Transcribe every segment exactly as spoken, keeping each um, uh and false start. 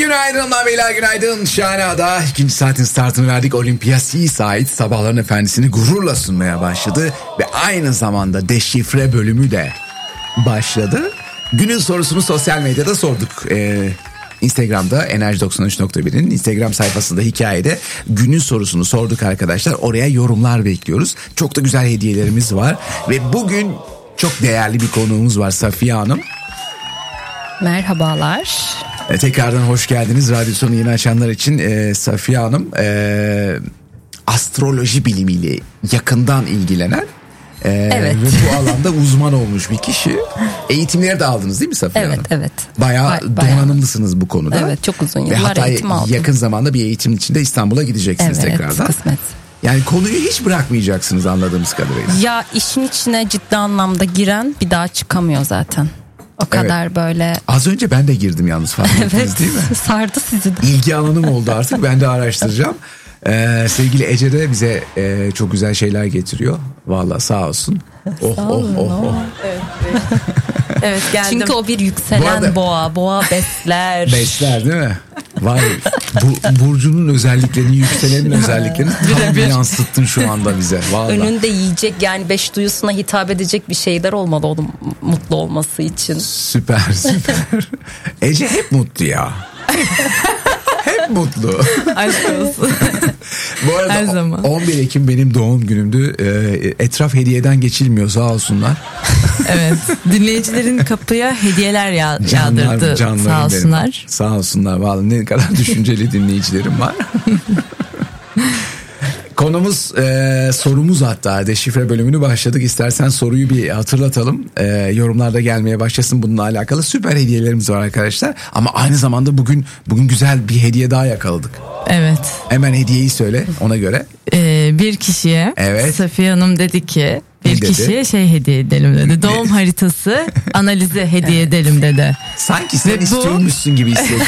Günaydınlar beyler, günaydın. Şahane Ada. İkinci saatin startını verdik. Olympia Seaside sabahların efendisini gururla sunmaya başladı. Ve aynı zamanda deşifre bölümü de başladı. Günün sorusunu sosyal medyada sorduk. Ee, Instagram'da Enerji doksan üç nokta bir'in Instagram sayfasında hikayede günün sorusunu sorduk arkadaşlar. Oraya yorumlar bekliyoruz. Çok da güzel hediyelerimiz var. Ve bugün çok değerli bir konuğumuz var, Safiye Hanım. Merhabalar. E, tekrardan hoş geldiniz. Radyosunu yeni açanlar için e, Safiye Hanım e, astroloji bilimiyle yakından ilgilenen e, evet. ve bu alanda uzman olmuş bir kişi. Eğitimleri de aldınız değil mi Safiye evet, Hanım? Evet evet. Bayağı Ba- bayağı. donanımlısınız bu konuda. Evet, çok uzun ve yıllar hatta eğitim aldım. yakın zamanda bir eğitim içinde İstanbul'a gideceksiniz evet, tekrardan. Evet, kısmet. Yani konuyu hiç bırakmayacaksınız anladığımız kadarıyla. Ya işin içine ciddi anlamda giren bir daha çıkamıyor zaten. O kadar evet. Böyle. Az önce ben de girdim yalnız, fark ettiniz evet, değil mi? Sardı sizi de. İlgi alanım oldu artık, ben de araştıracağım. Ee, sevgili Ece de bize e, çok güzel şeyler getiriyor. Vallahi sağ olsun. Oh sağ oh olun, oh oh. Evet, evet. Evet, geldim. Çünkü o bir yükselen Bu arada, boğa. Boğa besler. Besler değil mi? Vay, bu, Burcu'nun özelliklerini, yükselenin özelliklerini tam bir yansıttın şu anda bize. Vallahi. Önünde yiyecek, yani beş duyusuna hitap edecek bir şeyler olmalı onun mutlu olması için. Süper süper. Ece hep mutlu ya. Hep mutlu. Aşk olsun. Bu arada her zaman. on bir Ekim benim doğum günümdü. Ee, etraf hediyeden geçilmiyor, sağ olsunlar. Evet. Dinleyicilerin kapıya hediyeler ya- Canlar, yağdırdı. Sağ olsunlar. Benim. Sağ olsunlar. Vallahi ne kadar düşünceli dinleyicilerim var. Konumuz e, sorumuz, hatta deşifre bölümünü başladık. İstersen soruyu bir hatırlatalım. E, yorumlarda gelmeye başlasın bununla alakalı. Süper hediyelerimiz var arkadaşlar. Ama aynı zamanda bugün bugün güzel bir hediye daha yakaladık. Evet. Hemen hediyeyi söyle ona göre. Ee, bir kişiye evet. Safiye Hanım dedi ki bir dedi? kişiye şey hediye edelim dedi. Doğum haritası analizi hediye edelim dedi. Sanki sen Ve istiyormuşsun bu... gibi hissettim.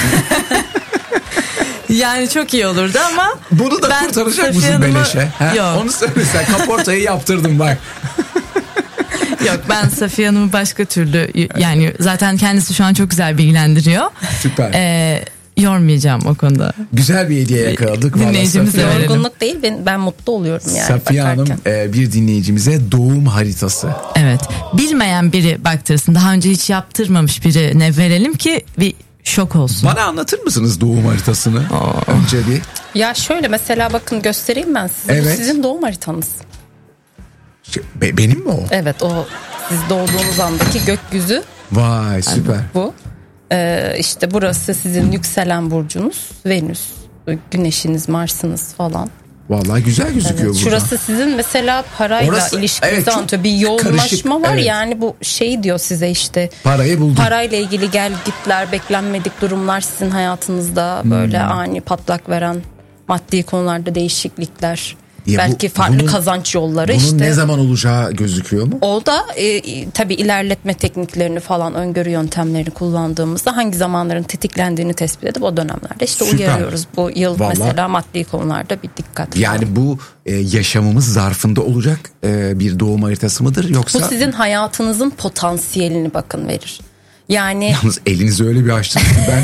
Yani çok iyi olurdu ama bunu da kurtaracak mısın beleşe? Yok. Onu söyle, sen kaportayı yaptırdım bak. Yok, ben Safiye Hanım'ı başka türlü, yani zaten kendisi şu an çok güzel bilgilendiriyor. Süper. Ee, yormayacağım o konuda. Güzel bir hediye yakaladık. Dinleyicimize verelim. Yorgunluk değil, ben, ben mutlu oluyorum yani. Safiye Hanım e, bir dinleyicimize doğum haritası. Evet. Bilmeyen biri baktırsın. Daha önce hiç yaptırmamış birine verelim ki bir şok olsun. Bana anlatır mısınız doğum haritasını? Oo. Önce bir. Ya şöyle mesela bakın göstereyim ben size. Evet. Sizin doğum haritanız. Be- benim mi o? Evet, o siz doğduğunuz andaki gökyüzü. Vay süper. Bu. Ee, işte burası sizin yükselen burcunuz. Venüs, Güneşiniz, Mars'ınız falan. Vallahi güzel gözüküyor evet, burada. Şurası sizin mesela parayla Orası, ilişkinizi evet, anlatıyor. Bir yoğunlaşma var evet. Yani bu şey diyor size işte. Parayı buldum. Parayla ilgili gel gitler, beklenmedik durumlar sizin hayatınızda böyle hmm. ani patlak veren maddi konularda değişiklikler. Ya belki bu, farklı bunun, kazanç yolları bunun işte. Bunun ne zaman olacağı gözüküyor mu? O da e, tabii ilerletme tekniklerini falan, öngörü yöntemlerini kullandığımızda hangi zamanların tetiklendiğini tespit edip o dönemlerde işte süper. Uyarıyoruz. Bu yıl vallahi, mesela maddi konularda bir dikkat. Yani falan. Bu e, yaşamımız zarfında olacak e, bir doğum haritası mıdır yoksa? Bu sizin hayatınızın potansiyelini bakın verir. Yani. Yalnız elinizi öyle bir açtınız ki ben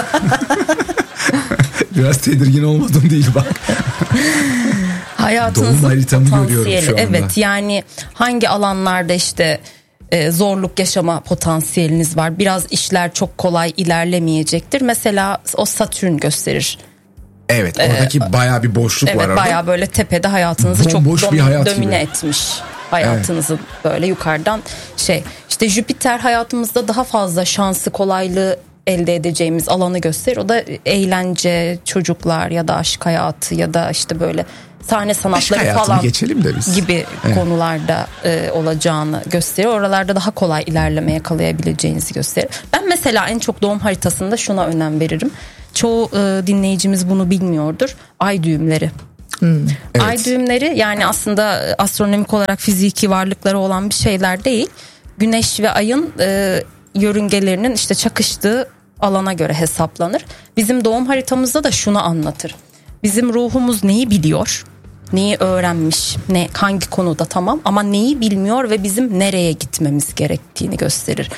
biraz tedirgin olmadım değil bak. Hayatınızın potansiyeli evet, yani hangi alanlarda işte e, zorluk yaşama potansiyeliniz var, biraz işler çok kolay ilerlemeyecektir mesela, o Satürn gösterir. Evet, oradaki ee, bayağı bir boşluk evet, var orada. Bayağı böyle tepede hayatınızı Bomboş çok dom- hayat domine gibi. etmiş hayatınızı evet. Böyle yukarıdan şey işte Jüpiter hayatımızda daha fazla şansı, kolaylığı elde edeceğimiz alanı gösterir. O da eğlence, çocuklar ya da aşk hayatı ya da işte böyle sahne sanatları falan geçelim de biz. gibi evet. konularda e, olacağını gösteriyor. Oralarda daha kolay ilerleme yakalayabileceğinizi gösterir. Ben mesela en çok doğum haritasında şuna önem veririm. Çoğu e, dinleyicimiz bunu bilmiyordur. Ay düğümleri. Hmm. Evet. Ay düğümleri yani aslında astronomik olarak fiziki varlıkları olan bir şeyler değil. Güneş ve ayın e, yörüngelerinin işte çakıştığı alana göre hesaplanır. Bizim doğum haritamızda da şunu anlatır. Bizim ruhumuz neyi biliyor, neyi öğrenmiş, ne hangi konuda tamam ama neyi bilmiyor ve bizim nereye gitmemiz gerektiğini gösterir.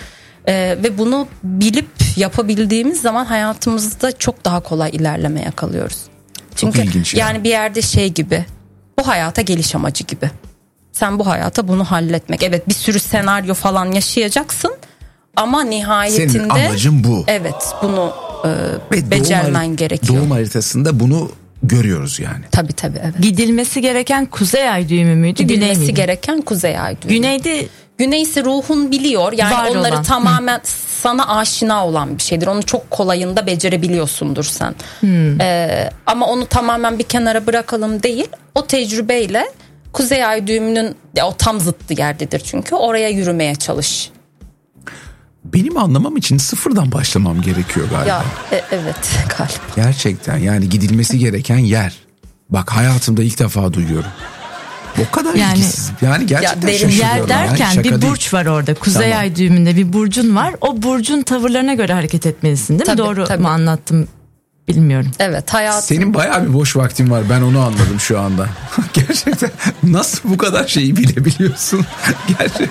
Ee, ve bunu bilip yapabildiğimiz zaman hayatımızda çok daha kolay ilerlemeye kalıyoruz. Çünkü ilginç yani. yani bir yerde şey gibi, bu hayata geliş amacı gibi. Sen bu hayata bunu halletmek. Evet, bir sürü senaryo falan yaşayacaksın ama nihayetinde senin amacın bu. Evet, bunu e, ve becermen doğum, gerekiyor. Doğum haritasında bunu görüyoruz yani. Tabii tabii, evet. Gidilmesi gereken kuzey ay düğümü müydü? Gidilmesi Güney miydi? gereken kuzey ay düğümü. Güneyde Güney ise ruhun biliyor. Yani var onları olan. tamamen Hı. sana aşina olan bir şeydir. Onu çok kolayında becerebiliyorsundur sen. Ee, ama onu tamamen bir kenara bırakalım değil. O tecrübeyle kuzey ay düğümünün ya, o tam zıttı yerdedir çünkü. Oraya yürümeye çalış. Benim anlamam için sıfırdan başlamam gerekiyor galiba. Ya e, evet galiba. Gerçekten yani gidilmesi gereken yer. Bak hayatımda ilk defa duyuyorum. O kadar yani, ilgisiz. Yani gerçekten ya şaşırıyorum. Yer derken yani, bir değil. burç var orada. Kuzey Tamam. ay düğümünde bir burcun var. O burcun tavırlarına göre hareket etmelisin değil mi? Tabii, Doğru tabii. mu anlattım bilmiyorum. Evet, hayatım. Senin bayağı bir boş vaktin var. Ben onu anladım şu anda. Gerçekten nasıl bu kadar şeyi bilebiliyorsun? Gerçekten.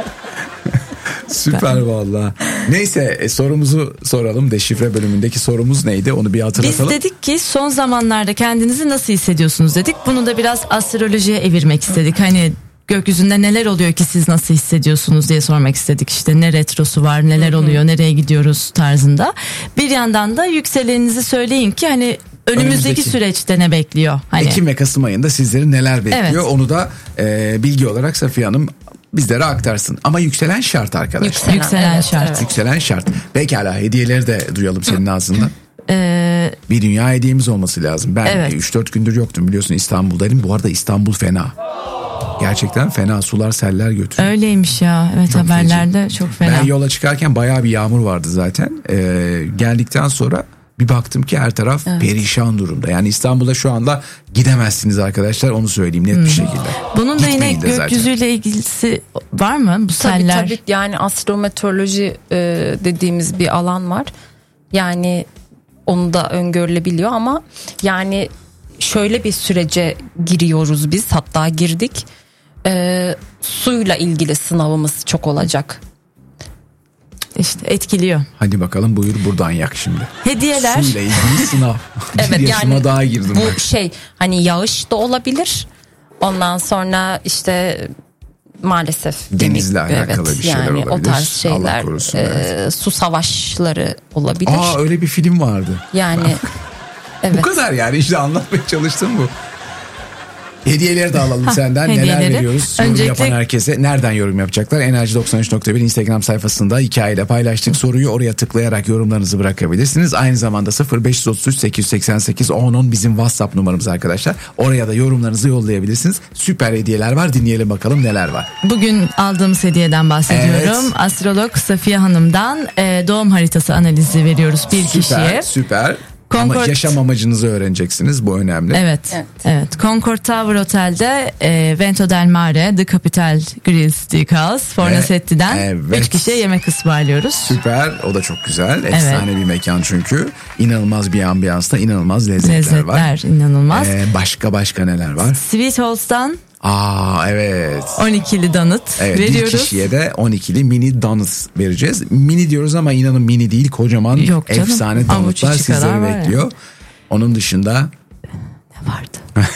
Süper valla. Neyse e, sorumuzu soralım. Deşifre bölümündeki sorumuz neydi? Onu bir hatırlatalım. Biz dedik ki son zamanlarda kendinizi nasıl hissediyorsunuz dedik. Bunu da biraz astrolojiye evirmek istedik. Hani gökyüzünde neler oluyor ki siz nasıl hissediyorsunuz diye sormak istedik. İşte ne retrosu var, neler oluyor, nereye gidiyoruz tarzında. Bir yandan da yükseleninizi söyleyin ki hani önümüzdeki, önümüzdeki süreçte ne bekliyor? Hani... Ekim ve Kasım ayında sizleri neler bekliyor? Evet. Onu da e, bilgi olarak Safiye Hanım bizlere aktarsın. Ama yükselen şart arkadaşlar. Yükselen, yükselen evet, şart. Evet. Yükselen şart. Pekala, hediyeleri de duyalım senin ağzından. Ee, bir dünya hediyemiz olması lazım. Ben evet. üç dört gündür yoktum biliyorsun, İstanbul'daydım. Bu arada İstanbul fena. Gerçekten fena, sular seller götürüyor. Öyleymiş ya. Evet, çok haberlerde feci. Çok fena. Ben yola çıkarken bayağı bir yağmur vardı zaten. Ee, geldikten sonra bir baktım ki her taraf evet. perişan durumda. Yani İstanbul'da şu anda gidemezsiniz arkadaşlar, onu söyleyeyim net hmm. bir şekilde. Bunun da yine gökyüzüyle ilgisi var mı bu tabii, seller? Tabii yani astrometeoroloji e, dediğimiz bir alan var. Yani onu da öngörülebiliyor ama yani şöyle bir sürece giriyoruz biz, hatta girdik. E, suyla ilgili sınavımız çok olacak. İşte etkiliyor. Hadi bakalım, buyur buradan yak şimdi. Hediyeler. Suyla ilgili sınav. Evet bir yaşıma yani daha girdim. Bu bak. şey hani yağış da olabilir. Ondan sonra işte maalesef denizle alakalı evet, bir şeyler yani olabilir. O tarz şeyler. Korusun, e, evet. Su savaşları olabilir. Aa, öyle bir film vardı. Yani evet. Bu kadar yani, işte anlatmaya çalıştım bu. Hediyeleri de alalım ha, senden. hediyeleri. Neler veriyoruz? Yorum Öncelikle... yapan herkese nereden yorum yapacaklar? Enerji doksan üç nokta bir Instagram sayfasında hikayeyle paylaştık. Soruyu oraya tıklayarak yorumlarınızı bırakabilirsiniz. Aynı zamanda sıfır beş üç üç sekiz seksen sekiz on on bizim WhatsApp numaramız arkadaşlar. Oraya da yorumlarınızı yollayabilirsiniz. Süper hediyeler var. Dinleyelim bakalım neler var. Bugün aldığımız hediyeden bahsediyorum. Evet. Astrolog Safiye Hanım'dan e, doğum haritası analizi veriyoruz bir süper, kişiye. Süper süper. Concord... Ama yaşam amacınızı öğreneceksiniz, bu önemli. Evet. Evet. evet. Concord Tower Otel'de e, Vento del Mare, The Capital Grill Steakhouse, Fornasetti'den evet. üç kişiye yemek ısmarlıyoruz. Süper, o da çok güzel. Efsane evet. bir mekan çünkü. İnanılmaz bir ambiyansta, inanılmaz lezzetler, lezzetler var. Lezzetler inanılmaz. Ee, başka başka neler var? Sweet Halls'tan Aa evet. on ikili donut evet, veriyoruz. Bir kişiye de on ikili mini donut vereceğiz. Mini diyoruz ama inanın mini değil, kocaman Yok canım. efsane donutlar sizleri bekliyor. Ya. Onun dışında ne vardı?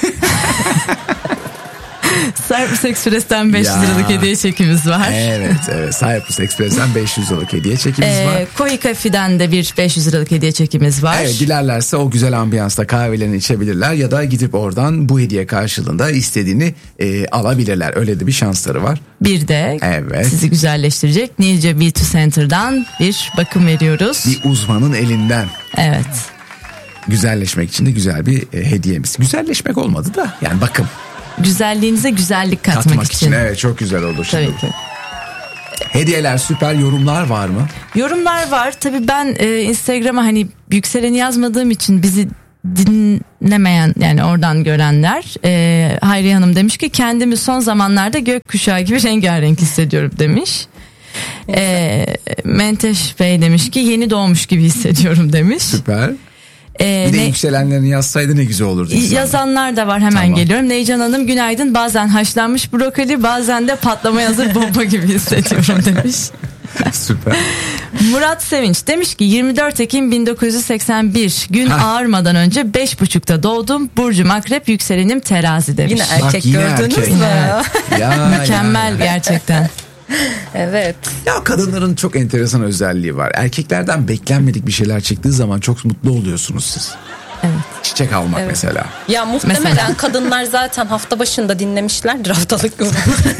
Cyprus Express'ten beş yüz liralık hediye çekimiz var. Evet evet, Cyprus Express'ten beş yüz liralık hediye çekimiz ee, var. Koi Cafe'den de bir beş yüz liralık hediye çekimiz var. Evet, dilerlerse o güzel ambiyansta kahvelerini içebilirler ya da gidip oradan bu hediye karşılığında istediğini e, alabilirler. Öyle de bir şansları var. Bir de evet. sizi güzelleştirecek Ninja Beauty Center'dan bir bakım veriyoruz. Bir uzmanın elinden. Evet. Güzelleşmek için de güzel bir e, hediyemiz. Güzelleşmek olmadı da yani bakım. Güzelliğinize güzellik katmak, katmak için. için. Evet, çok güzel olur şimdi. Tabii ki. Hediyeler süper, yorumlar var mı? Yorumlar var. Tabii ben e, Instagram'a hani yükseleni yazmadığım için bizi dinlemeyen, yani oradan görenler, e, Hayriye Hanım demiş ki kendimi son zamanlarda gökkuşağı gibi rengarenk hissediyorum demiş. E, Menteş Bey demiş ki yeni doğmuş gibi hissediyorum demiş. Süper. Ee, bir de ne, yükselenlerini yazsaydı ne güzel olurdu. Yazanlar da var, hemen tamam. geliyorum. Neycan Hanım günaydın, bazen haşlanmış brokoli bazen de patlamaya hazır bomba gibi hissediyorum demiş. Süper. Murat Sevinç demiş ki yirmi dört Ekim bin dokuz yüz seksen bir gün Heh. ağarmadan önce beş buçukta doğdum. Burcum Akrep, yükselenim Terazi demiş. Yine erkek Bak, yine gördünüz erkek. mü? Ya, Mükemmel ya. gerçekten. Evet. Ya kadınların çok enteresan özelliği var. Erkeklerden beklenmedik bir şeyler çıktığı zaman çok mutlu oluyorsunuz siz. Evet. Çiçek almak Evet. mesela. Ya muhtemelen Mesela. kadınlar zaten hafta başında dinlemişlerdir haftalık yorumu.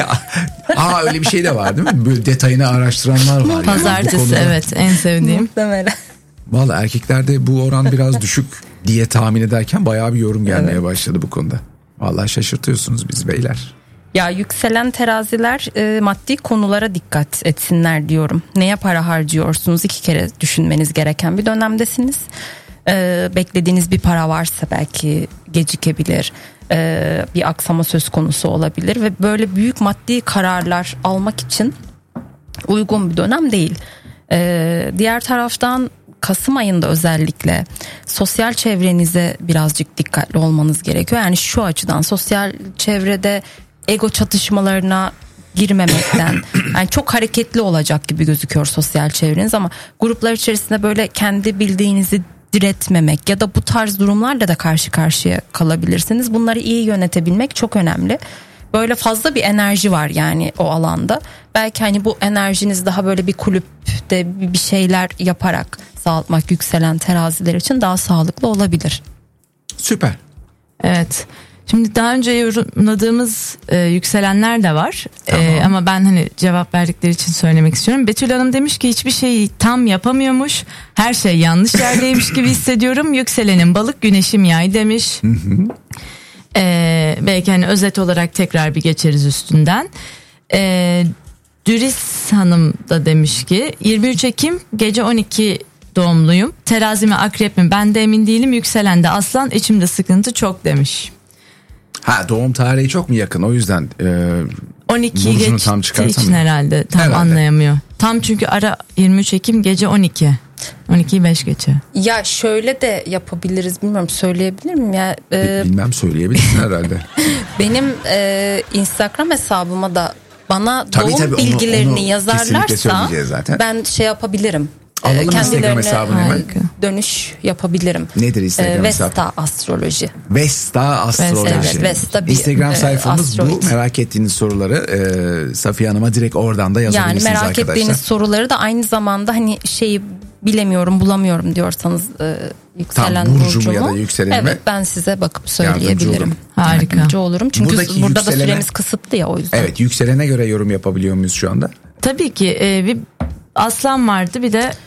Aa öyle bir şey de var değil mi? Böyle detayını araştıranlar var. yani bu Pazartesi konuda. evet en sevdiğim. Muhtemelen. Vallahi erkeklerde bu oran biraz düşük diye tahmin ederken bayağı bir yorum gelmeye Evet. başladı bu konuda. Vallahi şaşırtıyorsunuz bizi beyler. Ya yükselen teraziler e, maddi konulara dikkat etsinler diyorum. Neye para harcıyorsunuz iki kere düşünmeniz gereken bir dönemdesiniz. E, beklediğiniz bir para varsa belki gecikebilir. E, bir aksama söz konusu olabilir ve böyle büyük maddi kararlar almak için uygun bir dönem değil. E, diğer taraftan Kasım ayında özellikle sosyal çevrenize birazcık dikkatli olmanız gerekiyor. Yani şu açıdan sosyal çevrede ego çatışmalarına girmemekten yani çok hareketli olacak gibi gözüküyor sosyal çevreniz ama gruplar içerisinde böyle kendi bildiğinizi diretmemek ya da bu tarz durumlarla da karşı karşıya kalabilirsiniz. Bunları iyi yönetebilmek çok önemli. Böyle fazla bir enerji var yani o alanda. Belki hani bu enerjiniz daha böyle bir kulüpte bir şeyler yaparak sağlatmak yükselen teraziler için daha sağlıklı olabilir. Süper. Evet. Şimdi daha önce yorumladığımız e, yükselenler de var. Tamam. E, ama ben hani cevap verdikleri için söylemek istiyorum. Betül Hanım demiş ki hiçbir şeyi tam yapamıyormuş. Her şey yanlış yerdeymiş gibi hissediyorum. Yükselenim balık, güneşim yay demiş. E, belki hani özet olarak tekrar bir geçeriz üstünden. E, Düris Hanım da demiş ki yirmi üç Ekim gece on iki doğumluyum. Terazi mi akrep mi ben de emin değilim. Yükselen de aslan, içimde sıkıntı çok demiş. Ha doğum tarihi çok mu yakın o yüzden e, on iki burcunu geçtiği tam için çıkartamıyor. herhalde tam Herhalde. anlayamıyor. Tam çünkü ara yirmi üç Ekim gece on iki. on ikiyi beş geçe. Ya şöyle de yapabiliriz bilmiyorum söyleyebilir miyim ya e, bilmem söyleyebilirsin herhalde. benim e, Instagram hesabıma da bana Tabii, doğum tabii, onu- bilgilerini onu kesinlikle yazarlarsa söyleyeceğiz zaten. ben şey yapabilirim. Alalım E, Instagram kendilerine hesabını hemen. Harika. dönüş yapabilirim. Nedir Instagram E, hesabı? Vesta Astroloji. Vesta Astroloji. Evet, Vesta bir, Instagram e, sayfamız bu. astroloji. Merak ettiğiniz soruları e, Safiye Hanım'a direkt oradan da Yani yazabilirsiniz merak arkadaşlar. ettiğiniz soruları da aynı zamanda hani şeyi bilemiyorum bulamıyorum diyorsanız e, yükselen Tam burcumu burcumu. ya da yükselenime Evet ben size bakıp yardımcı söyleyebilirim. olurum. Harika. Yardımcı olurum. Çünkü Buradaki burada da yükselene- süremiz kısıtlı ya o yüzden. Evet yükselene göre yorum yapabiliyor muyuz şu anda? Tabii ki e, bir aslan vardı bir de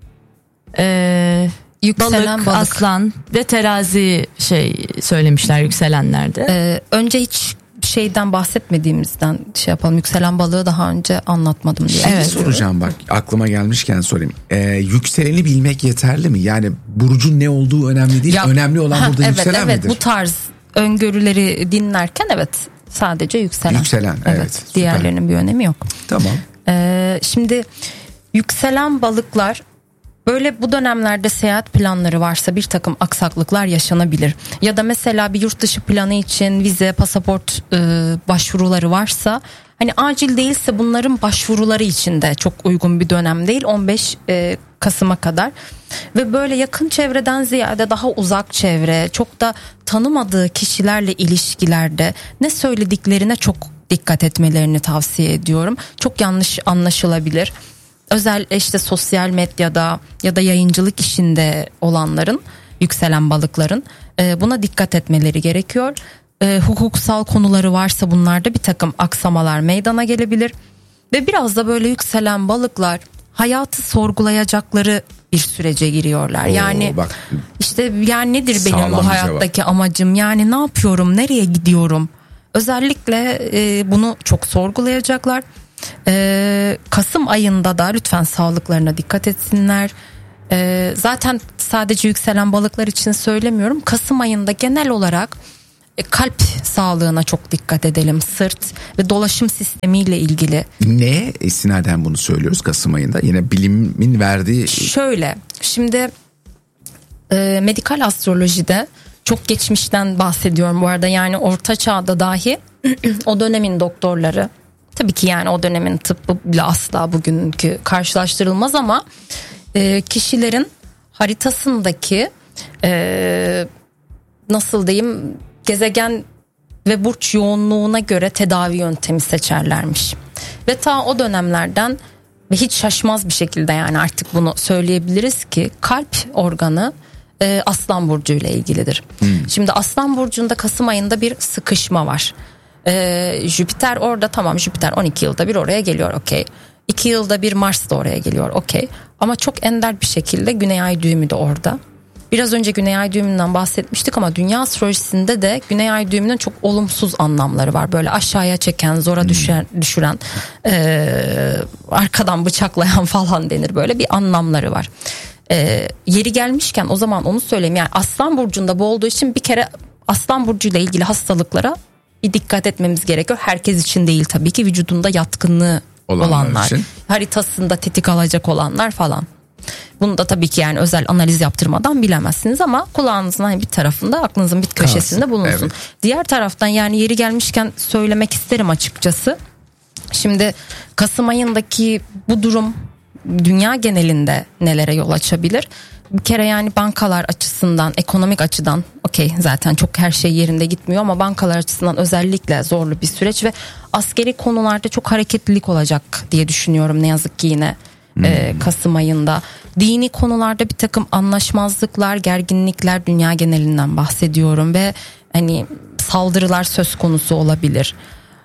e, Yükselen balık, balık. aslan ve terazi şey söylemişler yükselenlerde. Ee, önce hiç şeyden bahsetmediğimizden şey yapalım. Yükselen balığı daha önce anlatmadım diye. Şeyi Evet. soracağım bak aklıma gelmişken sorayım. Ee, yükseleni bilmek yeterli mi? Yani burcun ne olduğu önemli değil. Ya- önemli olan Ha, burada evet, yükselen evet, midir? bu tarz öngörüleri dinlerken evet sadece yükselen. Yükselen, evet, süper. Diğerlerinin bir önemi yok. Tamam. Ee, şimdi yükselen balıklar böyle bu dönemlerde seyahat planları varsa bir takım aksaklıklar yaşanabilir. Ya da mesela bir yurt dışı planı için vize, pasaport e, başvuruları varsa hani acil değilse bunların başvuruları için de çok uygun bir dönem değil. on beş e, Kasım'a kadar ve böyle yakın çevreden ziyade daha uzak çevre, çok da tanımadığı kişilerle ilişkilerde ne söylediklerine çok dikkat etmelerini tavsiye ediyorum. Çok yanlış anlaşılabilir. Özel işte sosyal medyada ya da yayıncılık işinde olanların, yükselen balıkların e, buna dikkat etmeleri gerekiyor. E, hukuksal konuları varsa bunlarda bir takım aksamalar meydana gelebilir. Ve biraz da böyle yükselen balıklar hayatı sorgulayacakları bir sürece giriyorlar. Oo, yani bak. işte yani nedir benim Sağlam bir bu hayattaki amacım? Yani ne yapıyorum? Nereye gidiyorum? Özellikle e, bunu çok sorgulayacaklar. Ee, Kasım ayında da lütfen sağlıklarına dikkat etsinler. Ee, zaten sadece yükselen balıklar için söylemiyorum. Kasım ayında genel olarak e, kalp sağlığına çok dikkat edelim. Sırt ve dolaşım sistemiyle ilgili. Ne istinaden bunu söylüyoruz Kasım ayında? Yine bilimin verdiği Şöyle şimdi e, medikal astrolojide çok geçmişten bahsediyorum bu arada. Yani orta çağda dahi o dönemin doktorları Tabii ki yani o dönemin tıbbı bile asla bugünkü karşılaştırılmaz ama e, kişilerin haritasındaki e, nasıl diyeyim gezegen ve burç yoğunluğuna göre tedavi yöntemi seçerlermiş. Ve ta o dönemlerden ve hiç şaşmaz bir şekilde yani artık bunu söyleyebiliriz ki kalp organı e, Aslan Burcu ile ilgilidir. Hmm. Şimdi Aslan Burcu'nda Kasım ayında bir sıkışma var. E, Jüpiter orada, tamam, Jüpiter on iki yılda bir oraya geliyor, okey. iki yılda bir Mars da oraya geliyor, okey. Ama çok ender bir şekilde Güney Ay düğümü de orada. Biraz önce Güney Ay düğümünden bahsetmiştik ama dünya astrolojisinde de Güney Ay düğümünün çok olumsuz anlamları var. Böyle aşağıya çeken, zora düşen, düşüren, e, arkadan bıçaklayan falan denir, böyle bir anlamları var. E, yeri gelmişken o zaman onu söyleyeyim. Yani Aslan Burcu'nda bu olduğu için bir kere Aslan Burcu ile ilgili hastalıklara bir dikkat etmemiz gerekiyor. Herkes için değil tabii ki, vücudunda yatkınlığı olanlar, olanlar haritasında tetik alacak olanlar falan. Bunu da tabii ki yani özel analiz yaptırmadan bilemezsiniz ama kulağınızın hani bir tarafında, aklınızın bir köşesinde bulunsun. Evet. Diğer taraftan yani yeri gelmişken söylemek isterim açıkçası. Şimdi Kasım ayındaki bu durum dünya genelinde nelere yol açabilir? Bir kere yani bankalar açısından, ekonomik açıdan okey, zaten çok her şey yerinde gitmiyor ama bankalar açısından özellikle zorlu bir süreç ve askeri konularda çok hareketlilik olacak diye düşünüyorum ne yazık ki yine. Hmm. Kasım ayında dini konularda bir takım anlaşmazlıklar, gerginlikler, dünya genelinden bahsediyorum ve hani saldırılar söz konusu olabilir.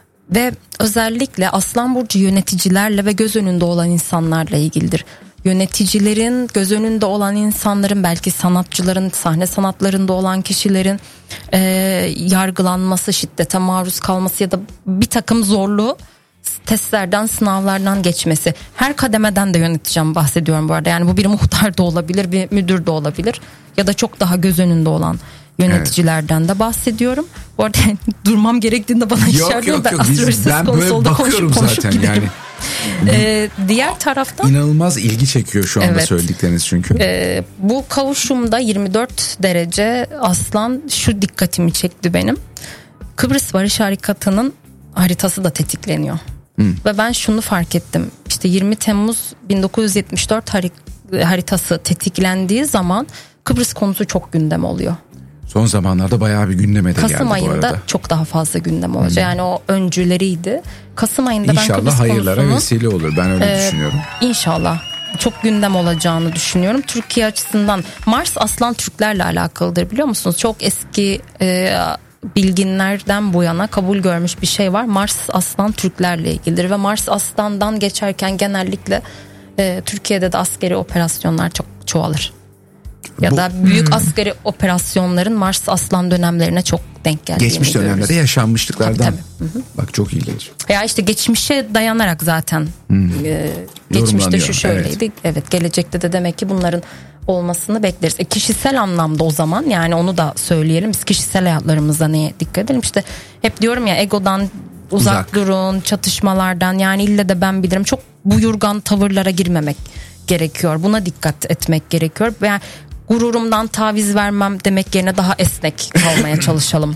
Ve özellikle Aslan Burcu yöneticilerle ve göz önünde olan insanlarla ilgilidir. Yöneticilerin, göz önünde olan insanların, belki sanatçıların, sahne sanatlarında olan kişilerin e, yargılanması, şiddete maruz kalması ya da bir takım zorlu testlerden, sınavlardan geçmesi. Her kademeden de yöneticiden bahsediyorum bu arada. Yani bu bir muhtar da olabilir, bir müdür de olabilir ya da çok daha göz önünde olan yöneticilerden evet. de bahsediyorum. Bu arada durmam gerektiğinde bana işaret ediyor. Ben astrolojisiz konsolda konuşup konuşup giderim. Yani. Ee, diğer taraftan inanılmaz ilgi çekiyor şu anda evet. söyledikleriniz çünkü. Ee, bu kavuşumda yirmi dört derece Aslan şu dikkatimi çekti benim. Kıbrıs Barış Harekatı'nın haritası da tetikleniyor. Hmm. Ve ben şunu fark ettim. İşte yirmi Temmuz bin dokuz yüz yetmiş dört haritası tetiklendiği zaman Kıbrıs konusu çok gündem oluyor. Son zamanlarda bayağı bir gündeme de geldi bu arada. Kasım ayında çok daha fazla gündem olacak. Hmm. Yani o öncüleriydi. Kasım ayında İnşallah ben Kıbrıs konusunu... İnşallah hayırlara vesile olur. Ben öyle e, düşünüyorum. İnşallah. Çok gündem olacağını düşünüyorum. Türkiye açısından Mars Aslan Türklerle alakalıdır, biliyor musunuz? Çok eski e, bilginlerden bu yana kabul görmüş bir şey var. Mars Aslan Türklerle ilgilidir ve Mars Aslan'dan geçerken genellikle e, Türkiye'de de askeri operasyonlar çok çoğalır. Ya bu, da büyük hmm. askeri operasyonların Mars Aslan dönemlerine çok denk geldiğini geçmiş dönemlerde görürüz. Yaşanmışlıklardan. Tabii, tabii. Bak çok ilginç. Ya işte geçmişe dayanarak zaten hmm. e, geçmişte şu şöyleydi. Evet. evet, gelecekte de demek ki bunların olmasını bekleriz. E, kişisel anlamda o zaman yani onu da söyleyelim. Biz kişisel hayatlarımızda neye dikkat edelim? İşte hep diyorum ya, egodan uzak, uzak durun, çatışmalardan, yani ille de ben bilirim. Çok buyurgan tavırlara girmemek gerekiyor. Buna dikkat etmek gerekiyor. Yani gururumdan taviz vermem demek yerine daha esnek kalmaya çalışalım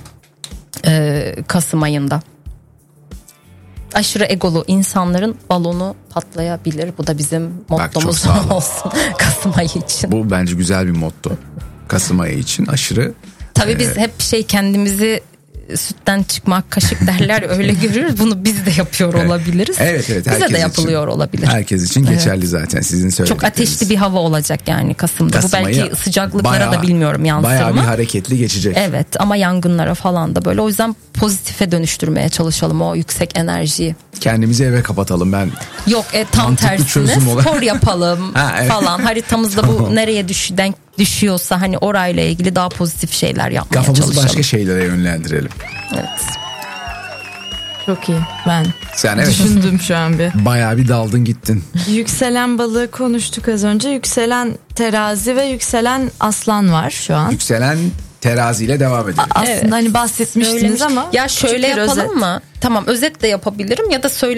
ee, Kasım ayında. Aşırı egolu insanların balonu patlayabilir. Bu da bizim mottomuz olsun Kasım ayı için. Bu bence güzel bir motto. Kasım ayı için aşırı. Tabii e... biz hep şey kendimizi sütten çıkmak kaşık derler, öyle görürüz. Bunu biz de yapıyor evet. olabiliriz. Evet evet. Bize de yapılıyor için, olabilir. Herkes için geçerli evet. zaten sizin söyledikleriniz. Çok ateşli bir hava olacak yani Kasım'da. Kasım Bu belki sıcaklıklara bayağı, da bilmiyorum yansır mı? Bayağı bir hareketli geçecek. Evet, ama yangınlara falan da böyle. O yüzden pozitife dönüştürmeye çalışalım o yüksek enerjiyi. Kendimizi eve kapatalım ben. Yok e, tam tersine spor yapalım ha, evet. falan. Haritamızda tamam. bu nereye düş, denk düşüyorsa hani orayla ilgili daha pozitif şeyler yapmaya Kafamızı çalışalım. Kafamızı başka şeylere yönlendirelim. Evet. Çok iyi. Ben Sen evet. düşündüm şu an bir. Bayağı bir daldın gittin. Yükselen balığı konuştuk az önce. Yükselen terazi ve yükselen aslan var şu an. Yükselen teraziyle devam edelim. Aslında evet. hani bahsetmiştiniz Söylemiş. ama. Ya şöyle yapalım özet. mı? Tamam, özet de yapabilirim ya da söyle